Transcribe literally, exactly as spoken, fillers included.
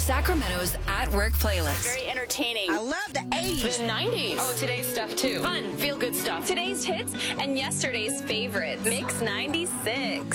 Sacramento's At Work playlist. Very entertaining. I love the eighties. The nineties. Oh, today's stuff too. Fun, feel good stuff. Today's hits and yesterday's favorites. Mix ninety-six.